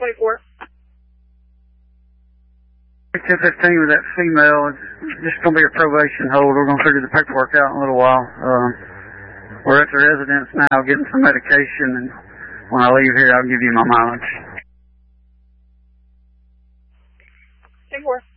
24. 1015 with that female. It's just going to be a probation hold. We're going to figure the paperwork out in a little while. We're at the residence now getting some medication, and when I leave here, I'll give you my mileage. 10-4.